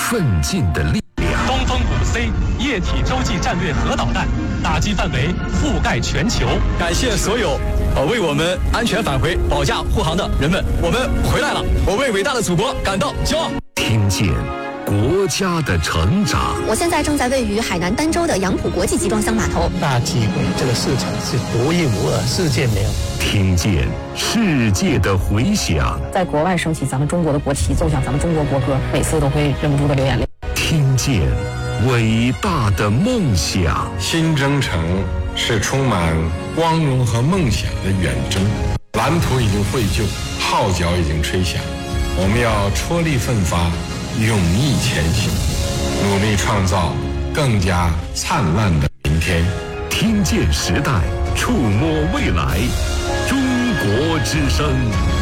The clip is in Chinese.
奋进的力量。 东风5C 液体洲际战略核导弹，打击范围覆盖全球。 感谢所有为我们安全返回、保驾护航的人们，我们回来了，我为伟大的祖国感到骄傲。 听见国家的成长。 我现在正在位于海南儋州的杨浦国际集装箱码头。 大机会，这个市场是独一无二，世界没有。 听见世界的回响。 在国外升起咱们中国的国旗，奏响咱们中国国歌，每次都会忍不住的流眼泪。 听见伟大的梦想。 新征程是充满光荣和梦想的远征，蓝图已经绘就，号角已经吹响，我们要踔厉奋发，勇毅前行，努力创造更加灿烂的明天。 听见时代，触摸未来，中国之声。